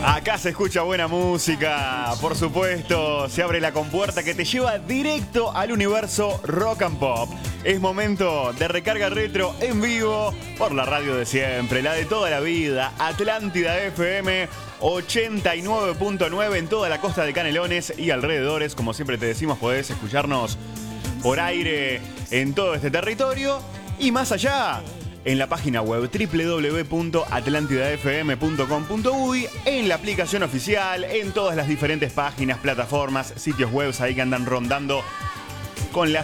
Acá se escucha buena música, por supuesto, se abre la compuerta que te lleva directo al universo rock and pop. Es momento de recarga retro en vivo por la radio de siempre, la de toda la vida, Atlántida FM 89.9 en toda la costa de Canelones y alrededores. Como siempre te decimos, podés escucharnos por aire en todo este territorio y más allá. En la página web www.atlantidafm.com.uy, en la aplicación oficial, en todas las diferentes páginas, plataformas, sitios web ahí que andan rondando con la